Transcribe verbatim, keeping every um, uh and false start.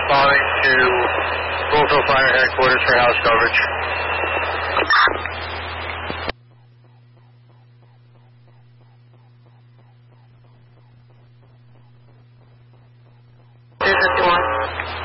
responding to Louisville Fire Headquarters for house coverage. two fifty-one.